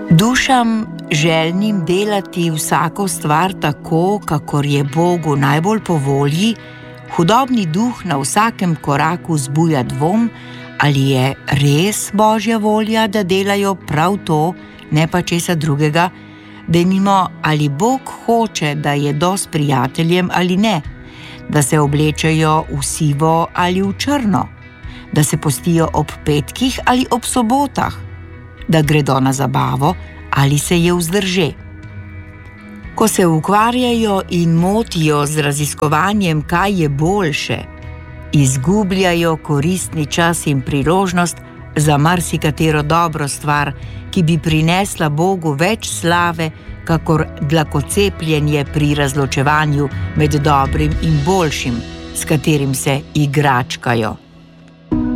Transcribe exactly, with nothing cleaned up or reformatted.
Dušam željnim delati vsako stvar tako, kakor je Bogu najbolj po volji, hudobni duh na vsakem koraku zbuja dvom, ali je res Božja volja, da delajo prav to, ne pa česa drugega, da imamo, ali Bog hoče, da jedo s prijateljem ali ne, da se oblečejo v sivo ali v črno, da se postijo ob petkih ali ob sobotah, da gredo na zabavo ali se je vzdrže. Ko se ukvarjajo in motijo z raziskovanjem, kaj je boljše, izgubljajo koristni čas in priložnost za marsikatero dobro stvar, ki bi prinesla Bogu več slave, kakor dlakocepljenje pri razločevanju med dobrim in boljšim, s katerim se igračkajo.